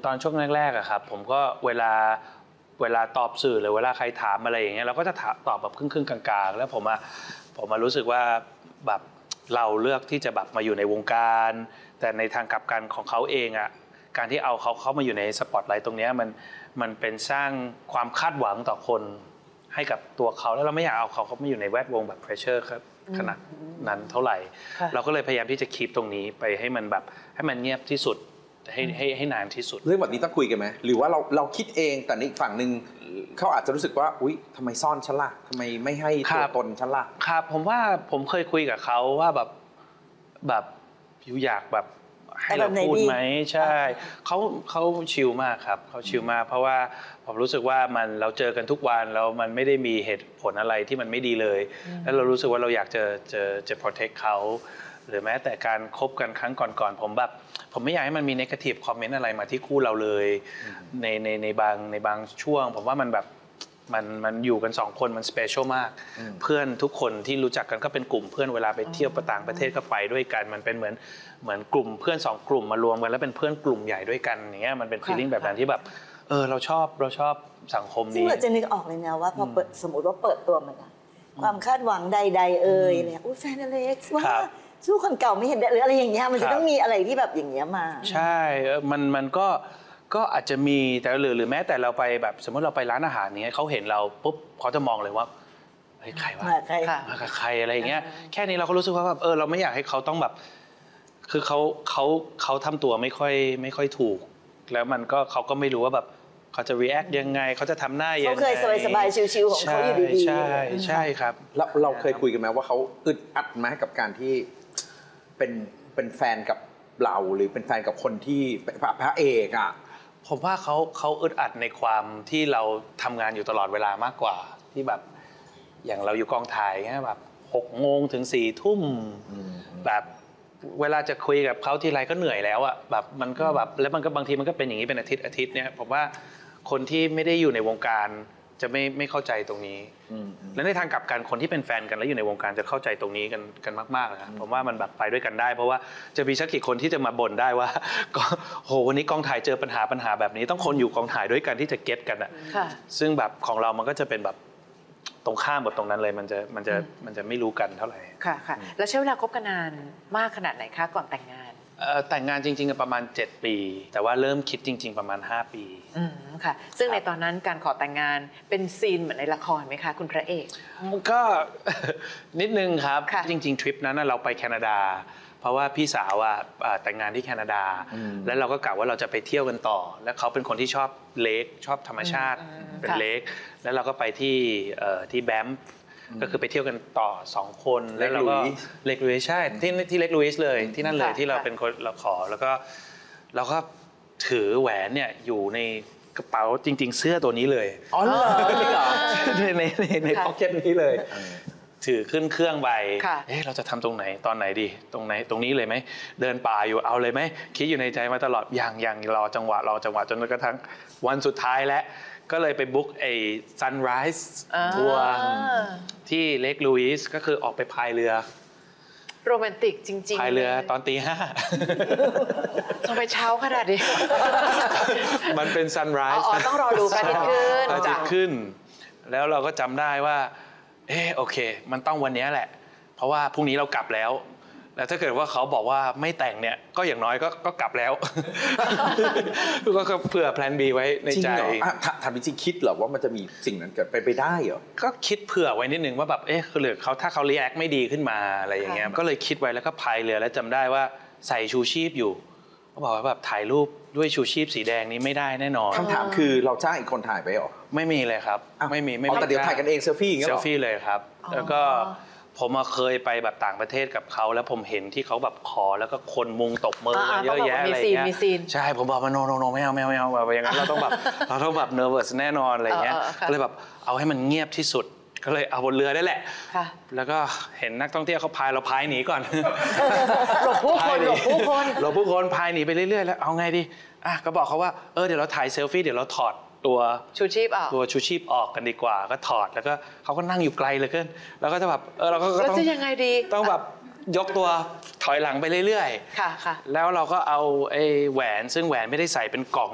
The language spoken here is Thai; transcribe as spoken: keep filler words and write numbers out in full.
ตอนช่วงแรกๆอะครับผมก็เวลาเวลาตอบสื่อหรือเวลาใครถามอะไรอย่างเงี้ยเราก็จะตอบแบบครึ่งๆกลางๆแล้วผมอะผมมารู้สึกว่าแบบเราเลือกที่จะแบบมาอยู่ในวงการแต่ในทางกลับกันของเขาเองอะการที่เอาเขาเข้ามาอยู่ในสปอตไลท์ตรงนี้มันมันเป็นสร้างความคาดหวังต่อคนให้กับตัวเขาแล้วเราไม่อยากเอาเขาเขามาอยู่ในแวดวงแบบเพรสเชอร์ครับขนาดนั้นเท่าไหร่เราก็เลยพยายามที่จะคีปตรงนี้ไปให้มันแบบให้มันเงียบที่สุดให้ให้ให้นานที่สุดเรื่องแบบนี้ต้องคุยกันไหมหรือว่าเราเราคิดเองแต่ในอีกฝั่งหนึ่งเขาอาจจะรู้สึกว่าอุ๊ยทำไมซ่อนฉันล่ะทำไมไม่ให้ตัวตนฉันล่ะครับผมว่าผมเคยคุยกับเขาว่าแบบแบบอยู่อยากแบบให้เราพูดไหมใช่เขาเขาชิลมากครับเขาชิลมากเพราะว่าผมรู้สึกว่ามันเราเจอกันทุกวันแล้วมันไม่ได้มีเหตุผลอะไรที่มันไม่ดีเลยแล้วเรารู้สึกว่าเราอยากจะจะจะ protect เขาหรือแม้แต่การคบกันครั้งก่อนๆผมแบบผมไม่อยากให้มันมี negative comment อะไรมาที่คู่เราเลยในในในบางในบางช่วงผมว่ามันแบบมันมันอยู่กันสองคนมันสเปเชียลมากเพื่อนทุกคนที่รู้จักกันก็เป็นกลุ่มเพื่อนเวลาไปเที่ยวต่างประเทศก็ไปด้วยกันมันเป็นเหมือนเหมือนกลุ่มเพื่อนสองกลุ่มมารวมกันแล้วเป็นเพื่อนกลุ่มใหญ่ด้วยกันอย่างเงี้ยมันเป็น feeling แบบนั้นที่แบบเออเราชอบเราชอบสังคมนี้ซึ่งเราจะนึกออกเลยนะว่าพอเปิดสมมติว่าเปิดตัวมันความคาดหวังใดๆเอ่ยเนี่ยอุ้ยแฟนอเล็กซ์ว่าสู้คนเก่าไม่เห็นหรืออะไรอย่างเงี้ยมันจะต้องมีอะไรที่แบบอย่างเงี้ยมาใช่มันมันก็ก็อาจจะมีแต่หรือหรือแม้แต่เราไปแบบสมมติเราไปร้านอาหารเนี้ยเขาเห็นเราปุ๊บเขาจะมองเลยว่าเฮ้ยใครวะมากับใครอะไรอย่างเงี้ยแค่นี้เราก็รู้สึกว่าแบบเออเราไม่อยากให้เขาต้องแบบคือเขาเขาเขาทำตัวไม่ค่อยไม่ค่อยถูกแล้วมันก็เขาก็ไม่รู้ว่าแบบเขาจะ react ยังไงเขาจะทำหน้ายังไงเขาเคยสบายๆชิวๆของเขาอยู่ดีๆใช่ใช่ครับแล้วเราเคยคุยกันไหมว่าเขาอึดอัดไหมกับการที่เป็นเป็นแฟนกับเราหรือเป็นแฟนกับคนที่พระเอกอ่ะผมว่าเขาเขาอึดอัดในความที่เราทำงานอยู่ตลอดเวลามากกว่าที่แบบอย่างเราอยู่กองถ่ายเงี้ยแบบหกโมงถึงสี่ทุ่มแบบเวลาจะคุยกับเขาทีไรก็เหนื่อยแล้วอ่ะแบบมันก็แบบแล้วมันก็บางทีมันก็เป็นอย่างนี้เป็นอาทิตย์อาทิตย์เนี่ยผมว่าคนที่ไม่ได้อยู่ในวงการจะไม่ไม่เข้าใจตรงนี้และในทางกลับกันคนที่เป็นแฟนกันแล้วอยู่ในวงการจะเข้าใจตรงนี้กันกันมากๆเลยครับผมว่ามันแบบไปด้วยกันได้เพราะว่าจะมีสักกี่คนที่จะมาบ่นได้ว่าก็โหวันนี้กองถ่ายเจอปัญหาปัญหาแบบนี้ต้องคนอยู่กองถ่ายด้วยกันที่จะเก็ตกันอ่ะซึ่งแบบของเรามันก็จะเป็นแบบตรงข้ามหมดตรงนั้นเลยมันจะมันจะมันจะไม่รู้กันเท่าไหร่ค่ะค่ะแล้วใช้เวลาคบกันนานมากขนาดไหนคะก่อนแต่งงานแต่งงานจริงๆประมาณเจ็ดปีแต่ว่าเริ่มคิดจริงๆประมาณห้าปีอืมค่ะซึ่งในตอนนั้นการขอแต่งงานเป็นซีนเหมือนในละครไหมคะคุณพระเอกก็นิดนึงครับจริงๆทริปนั้นเราไปแคนาดาเพราะว่าพี่สาวอ่ะแต่งงานที่แคนาดาแล้วเราก็กะว่าเราจะไปเที่ยวกันต่อแล้วเขาเป็นคนที่ชอบเลคชอบธรรมชาติเป็นเลคแล้วเราก็ไปที่ที่แบมก็คือไปเที่ยวกันต่อสองคนแล้วเราก็เล็กลุยส์ใช่ที่ที่เล็กลุยส์เลยที่นั่นเลยที่เราเป็นคนเราขอแล้วก็เราก็ถือแหวนเนี่ยอยู่ในกระเป๋าจริงๆเสื้อตัวนี้เลยอ๋อเหรอในในในในพ็อกเก็ตนี้เลยถือขึ้นเครื่องไปเอ๊ะเราจะทำตรงไหนตอนไหนดีตรงไหนตรงนี้เลยไหมเดินป่าอยู่เอาเลยไหมคิดอยู่ในใจมาตลอดอย่างอย่างรอจังหวะรอจังหวะจนกระทั่งวันสุดท้ายแล้วก็เลยไปบุ๊กไอ้ Sunrise ทัวร์ที่เลคลูอิสก็คือออกไปพายเรือโรแมนติกจริงๆพายเรือตอนตีห้าทำไมเช้าขนาดนี้มันเป็น Sunrise อ๋อต้องรอดูพระอาทิตย์ขึ้นพระอาทิตย์ขึ้นแล้วเราก็จำได้ว่าเออโอเคมันต้องวันนี้แหละเพราะว่าพรุ่งนี้เรากลับแล้วแล้วถ้าเกิดว่าเขาบอกว่าไม่แต่งเนี่ยก็อย่างน้อยก็ก็กลับแล้วก็เผื่อแพลน B ไว้ในใจถามจริงคิดเหรอว่ามันจะมีสิ่งนั้นเกิดไปไปได้เหรอก็คิดเผื่อไว้นิดนึงว่าแบบเอ๊ะคือหรือเขาถ้าเขารีแอคไม่ดีขึ้นมาอะไรอย่างเงี้ยก็เลยคิดไว้แล้วก็พายเรือแล้วจำได้ว่าใส่ชูชีพอยู่เขาบอกว่าแบบถ่ายรูปด้วยชูชีพสีแดงนี้ไม่ได้แน่นอนคำถามคือเราจ้างอีกคนถ่ายไปหรอไม่มีเลยครับไม่มีไม่มีแต่เดี๋ยวถ่ายกันเองเซลฟี่อย่างเงี้ยเซลฟี่เลยครับแล้วก็ผมเคยไปแบบต่างประเทศกับเขาแล้วผมเห็นที่เขาแบบขอแล้วก็คนมุงตบมือเยอะแยะอะไรเงี้ยใช่ผมบอกว่าโนโนโนไม่เอาไม่เอาไม่เอาแบบอย่างนั้นเราต้องแบบเราต้องแบบเนอร์เวอร์สแน่นอนอะไรเงี้ยก็เลยแบบเอาให้มันเงียบที่สุดก็เลยเอาบนเรือได้แหละแล้วก็เห็นนักท่องเที่ยวเขาพายเราพายหนีก่อนหลบผู้คนหลบผู้คนหลบผู้คนพายหนีไปเรื่อยๆแล้วเอาไงดีอ่ะก็บอกเขาว่าเออเดี๋ยวเราถ่ายเซลฟี่เดี๋ยวเราถอดตัวชูชีพออกตัวชูชีพออกกันดีกว่าก็ถอดแล้วก็เขาก็นั่งอยู่ไกลเลยเกินแล้วก็จะแบบเออเราก็ต้องจะยังไงดีต้องแบบยกตัวถอยหลังไปเรื่อยๆค่ะแล้วเราก็เอาไอ้แหวนซึ่งแหวนไม่ได้ใส่เป็นกล่อง